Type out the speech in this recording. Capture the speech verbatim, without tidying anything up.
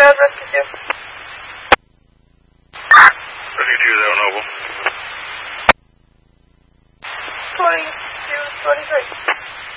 guys, rescue two. Rescue two, zero Noble. twenty-two, twenty-three.